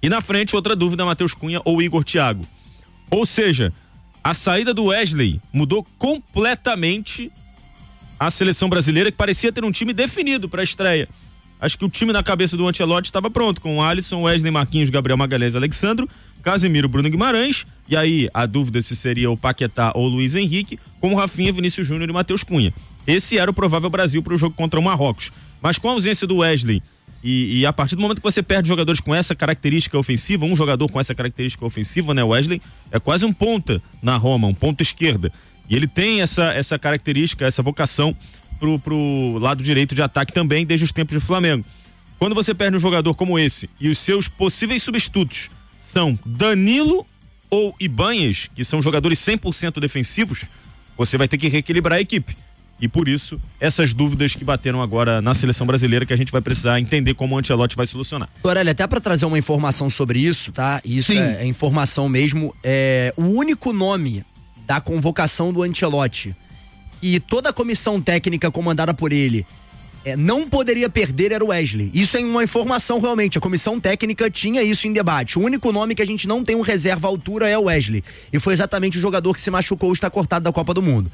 E na frente, outra dúvida, Matheus Cunha ou Igor Thiago. Ou seja, a saída do Wesley mudou completamente a seleção brasileira, que parecia ter um time definido para a estreia. Acho que o time na cabeça do Ancelotti estava pronto, com Alisson, Wesley, Marquinhos, Gabriel Magalhães, Alexandro, Casemiro, Bruno Guimarães, e aí a dúvida se seria o Paquetá ou o Luiz Henrique, com o Rafinha, Vinícius Júnior e Matheus Cunha. Esse era o provável Brasil para o jogo contra o Marrocos. Mas com a ausência do Wesley e a partir do momento que você perde jogadores com essa característica ofensiva, um jogador com essa característica ofensiva, né, Wesley, é quase um ponta na Roma, um ponta esquerda. E ele tem essa característica, essa vocação pro lado direito de ataque também, desde os tempos do Flamengo. Quando você perde um jogador como esse e os seus possíveis substitutos são Danilo ou Ibanhas, que são jogadores 100% defensivos, você vai ter que reequilibrar a equipe. E por isso, essas dúvidas que bateram agora na seleção brasileira, que a gente vai precisar entender como o Ancelotti vai solucionar. Torelli, até para trazer uma informação sobre isso, tá? Isso é informação mesmo. O único nome da convocação do Ancelotti e toda a comissão técnica comandada por ele não poderia perder era o Wesley. Isso é uma informação realmente. A comissão técnica tinha isso em debate. O único nome que a gente não tem um reserva à altura é o Wesley. E foi exatamente o jogador que se machucou e está cortado da Copa do Mundo.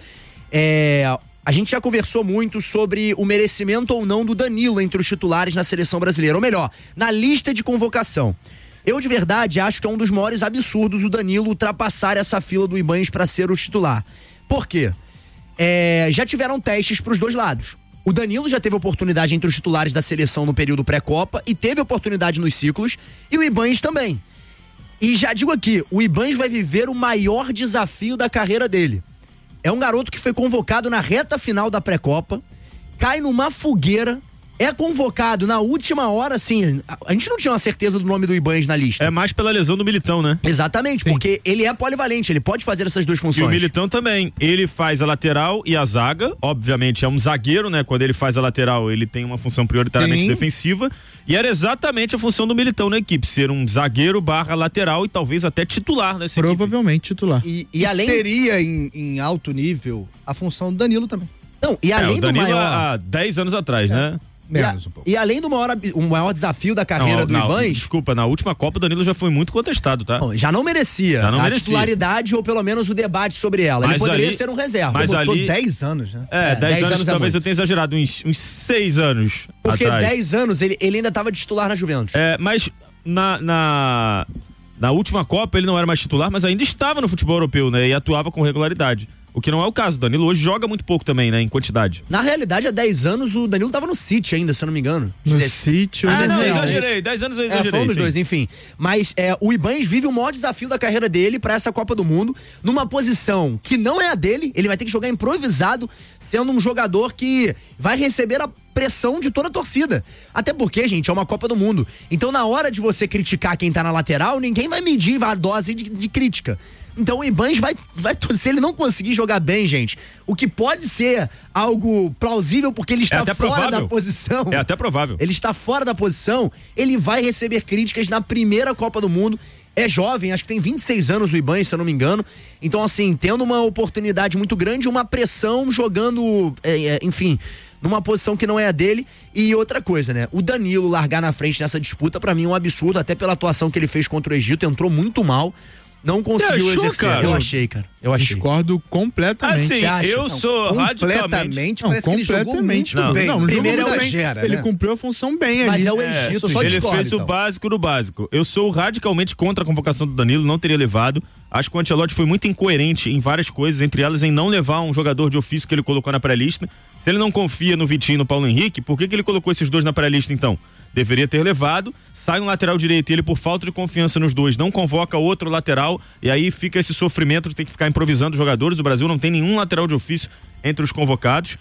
A gente já conversou muito sobre o merecimento ou não do Danilo entre os titulares na seleção brasileira. Ou melhor, na lista de convocação. Eu, de verdade, acho que é um dos maiores absurdos o Danilo ultrapassar essa fila do Ibanhas para ser o titular. Por quê? Já tiveram testes para os dois lados. O Danilo já teve oportunidade entre os titulares da seleção no período pré-Copa e teve oportunidade nos ciclos, e o Ibanhas também. E já digo aqui, o Ibanhas vai viver o maior desafio da carreira dele. É um garoto que foi convocado na reta final da pré-Copa, cai numa fogueira, é convocado na última hora, assim, a gente não tinha uma certeza do nome do Ibanhas na lista. É mais pela lesão do Militão, né? Exatamente, porque ele é polivalente, ele pode fazer essas duas funções. E o Militão também, ele faz a lateral e a zaga, obviamente é um zagueiro, né? Quando ele faz a lateral, ele tem uma função prioritariamente defensiva, e era exatamente a função do Militão na equipe, ser um zagueiro / lateral e talvez até titular nessa equipe. Provavelmente titular. E além... seria em alto nível a função do Danilo também. Não, e além o Danilo do maior... há 10 anos atrás, né? Menos um pouco. E além do maior desafio da carreira do Ibanhas... Desculpa, na última Copa o Danilo já foi muito contestado, tá? Já não merecia a titularidade ou pelo menos o debate sobre ela. Ele poderia ser um reserva. Mas botou ali... 10 anos, né? 10 anos talvez eu tenha exagerado, uns 6 anos porque atrás. 10 anos ele ainda estava de titular na Juventus. Mas na última Copa ele não era mais titular, mas ainda estava no futebol europeu, né? E atuava com regularidade. O que não é o caso. O Danilo hoje joga muito pouco também, né? Em quantidade. Na realidade, há 10 anos, o Danilo tava no City ainda, se eu não me engano. No City. Não, exagerei. 10 anos eu exagerei. Foi um dos dois, enfim. Mas o Ibanhas vive o maior desafio da carreira dele pra essa Copa do Mundo, numa posição que não é a dele. Ele vai ter que jogar improvisado, sendo um jogador que vai receber a pressão de toda a torcida. Até porque, gente, é uma Copa do Mundo. Então, na hora de você criticar quem tá na lateral, ninguém vai medir a dose de crítica. Então o Ibanhas vai, se ele não conseguir jogar bem, gente, o que pode ser algo plausível porque ele está fora da posição. É até provável. Ele está fora da posição, ele vai receber críticas na primeira Copa do Mundo. É jovem, acho que tem 26 anos o Ibanhas, se eu não me engano. Então, assim, tendo uma oportunidade muito grande, uma pressão, jogando, enfim, numa posição que não é a dele. E outra coisa, né? O Danilo largar na frente nessa disputa, pra mim é um absurdo, até pela atuação que ele fez contra o Egito, entrou muito mal. Não conseguiu exercer. Cara? Eu achei, cara. Discordo completamente. Assim, eu sou completamente. Parece que ele jogou muito bem. Primeiro exagera, ele cumpriu a função bem mas ali. É o Egito. Ele fez o básico do básico. Eu sou radicalmente contra a convocação do Danilo, não teria levado. Acho que o Ancelotti foi muito incoerente em várias coisas, entre elas em não levar um jogador de ofício que ele colocou na pré-lista. Se ele não confia no Vitinho e no Paulo Henrique, por que ele colocou esses dois na pré-lista então? Deveria ter levado. Sai um lateral direito e ele, por falta de confiança nos dois, não convoca outro lateral, e aí fica esse sofrimento de ter que ficar improvisando jogadores. O Brasil não tem nenhum lateral de ofício entre os convocados,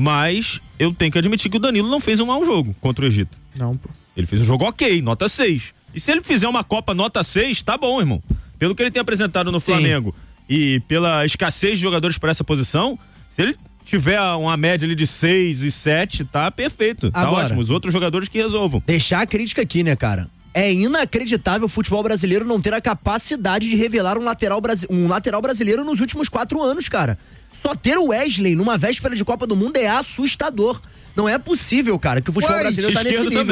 mas eu tenho que admitir que o Danilo não fez um mau jogo contra o Egito. Não, pô. Ele fez um jogo ok, nota 6. E se ele fizer uma Copa nota 6, tá bom, irmão. Pelo que ele tem apresentado no Flamengo e pela escassez de jogadores para essa posição, se ele tiver uma média ali de 6 e 7, tá perfeito. Tá ótimo. Os outros jogadores que resolvam. Deixar a crítica aqui, né, cara? É inacreditável o futebol brasileiro não ter a capacidade de revelar um lateral brasileiro nos últimos 4 anos, cara. Só ter o Wesley numa véspera de Copa do Mundo é assustador. Não é possível, cara, que o futebol brasileiro tá nesse nível. Também.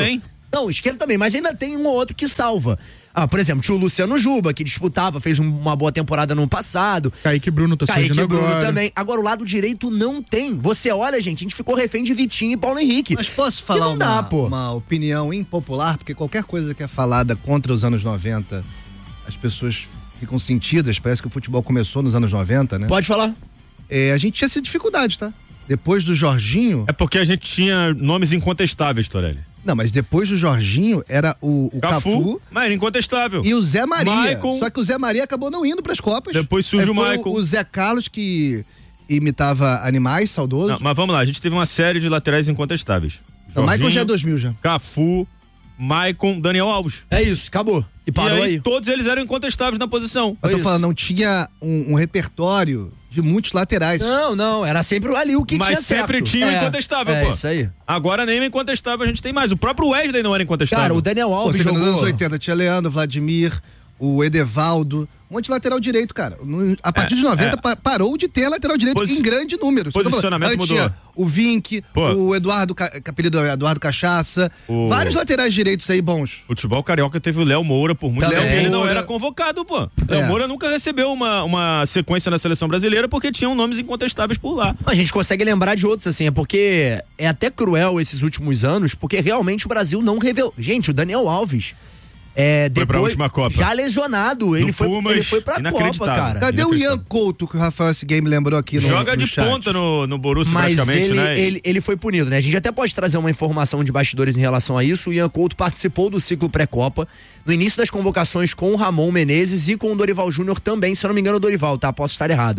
Não, esquerda também, mas ainda tem um ou outro que salva. Por exemplo, tinha o Luciano Juba, que disputava, fez uma boa temporada no passado. Kaique Bruno tá surgindo agora. Bruno também. Agora, o lado direito não tem. Você olha, gente, a gente ficou refém de Vitinho e Paulo Henrique. Mas posso falar uma opinião impopular? Porque qualquer coisa que é falada contra os anos 90, as pessoas ficam sentidas. Parece que o futebol começou nos anos 90, né? Pode falar. A gente tinha essa dificuldade, tá? Depois do Jorginho... É porque a gente tinha nomes incontestáveis, Torelli. Não, mas depois do Jorginho era o Cafu, mas era incontestável. E o Zé Maria. Maicon. Só que o Zé Maria acabou não indo pras Copas. Depois surge o Maicon. O Zé Carlos, que imitava animais, saudoso. Não, mas vamos lá, a gente teve uma série de laterais incontestáveis. O Maicon já é 2000 já. Cafu, Maicon, Daniel Alves. É isso, acabou. E parou aí. Todos eles eram incontestáveis na posição. Eu tô falando, não tinha um repertório de muitos laterais. Não, era sempre ali o que tinha certo. Mas sempre tinha o incontestável, pô. É isso aí. Agora nem o incontestável a gente tem mais. O próprio Wesley não era incontestável. Cara, o Daniel Alves jogou... Nos anos 80 tinha Leandro, Vladimir, o Edevaldo, um monte de lateral direito, cara. A partir dos 90 parou de ter lateral direito em grande número. Posicionamento mudou. Tinha o Vink, o Eduardo, apelido Eduardo Cachaça, vários laterais direitos aí bons. O futebol carioca teve o Léo Moura por muito tempo, ele não era convocado, pô. Léo Moura nunca recebeu uma sequência na seleção brasileira porque tinham nomes incontestáveis por lá. A gente consegue lembrar de outros, assim, é porque é até cruel esses últimos anos, porque realmente o Brasil não revelou. Gente, o Daniel Alves... foi pra última Copa. Já lesionado, ele foi pra Copa, cara. Cadê o Ian Couto, que o Rafael Game lembrou aqui no Joga de chat. ponta no Borussia praticamente, né? Ele foi punido, né? A gente até pode trazer uma informação de bastidores em relação a isso. O Ian Couto participou do ciclo pré-Copa, no início das convocações com o Ramon Menezes e com o Dorival Júnior também, se eu não me engano o Dorival, tá? Posso estar errado.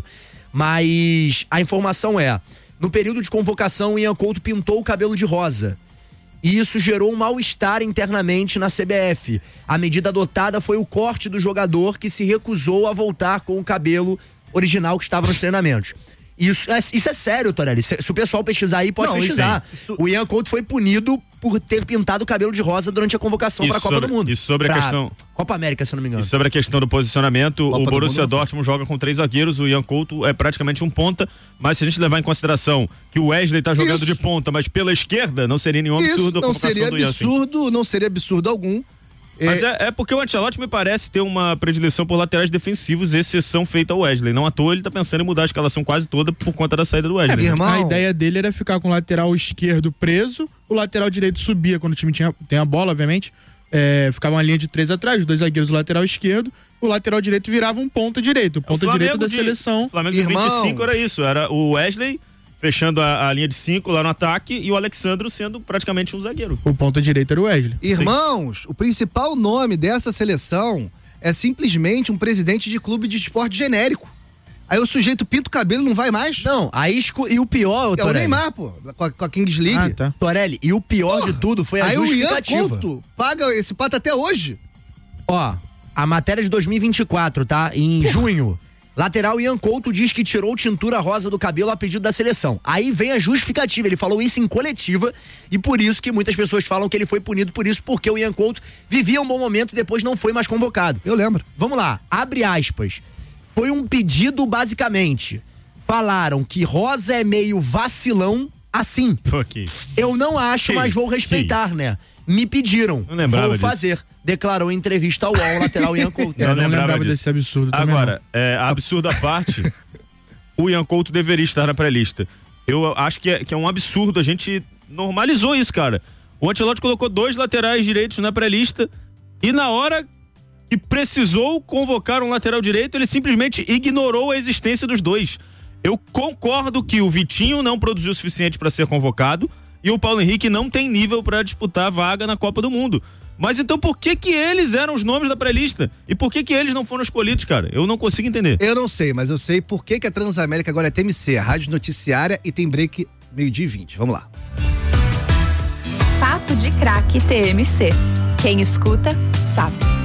Mas a informação é, no período de convocação o Ian Couto pintou o cabelo de rosa. E isso gerou um mal-estar internamente na CBF. A medida adotada foi o corte do jogador que se recusou a voltar com o cabelo original que estava nos treinamentos. Isso é sério, Torelli. Se o pessoal pesquisar aí, pode pesquisar. O Ian Couto foi punido por ter pintado o cabelo de rosa durante a convocação para a Copa do Mundo. E sobre a questão... Copa América, se eu não me engano. E sobre a questão do posicionamento, o Borussia Dortmund joga com 3 zagueiros, o Ian Couto é praticamente um ponta, mas se a gente levar em consideração que o Wesley tá jogando de ponta, mas pela esquerda, não seria nenhum absurdo a convocação do Ian. Não seria absurdo algum. Mas é porque o Ancelotti me parece ter uma predileção por laterais defensivos, exceção feita ao Wesley. Não à toa ele tá pensando em mudar a escalação quase toda por conta da saída do Wesley. Irmão, a ideia dele era ficar com o lateral esquerdo preso, o lateral direito subia quando o time tem a bola, obviamente. Ficava uma linha de 3 atrás, os 2 zagueiros do lateral esquerdo, o lateral direito virava um ponta direito. O ponta direito da seleção. O Flamengo de 25 era isso, era o Wesley fechando a linha de 5 lá no ataque e o Alexandro sendo praticamente um zagueiro. O ponta direito era o Wesley. Irmãos, o principal nome dessa seleção é simplesmente um presidente de clube de esporte genérico. Aí o sujeito pinta o cabelo e não vai mais? Não, e o pior, Torelli. É o Neymar, pô, com a Kings League. Tá. Torelli, e o pior de tudo foi a justificativa. Aí o Ian Couto paga esse pato até hoje. Ó, a matéria de 2024, tá? Em junho. Lateral Ian Couto diz que tirou tintura rosa do cabelo a pedido da seleção. Aí vem a justificativa, ele falou isso em coletiva e por isso que muitas pessoas falam que ele foi punido por isso, porque o Ian Couto vivia um bom momento e depois não foi mais convocado. Eu lembro. Vamos lá, abre aspas. Foi um pedido basicamente. Falaram que rosa é meio vacilão assim. Okay. Eu não acho, mas vou respeitar, né? Me pediram, vou fazer. Declarou em entrevista ao UOL, lateral Ian Couto. Eu não lembrava desse absurdo também. Agora, absurdo à parte, o Ian Couto deveria estar na pré-lista. Eu acho que é um absurdo, a gente normalizou isso, cara. O Ancelotti colocou 2 laterais direitos na pré-lista e na hora que precisou convocar um lateral direito, ele simplesmente ignorou a existência dos 2. Eu concordo que o Vitinho não produziu o suficiente para ser convocado e o Paulo Henrique não tem nível para disputar a vaga na Copa do Mundo. Mas então por que eles eram os nomes da pré-lista? E por que eles não foram escolhidos, cara? Eu não consigo entender. Eu não sei, mas eu sei por que a Transamérica agora é TMC, a Rádio Noticiária, e tem break 12h20. Vamos lá. Papo de Craque TMC. Quem escuta, sabe.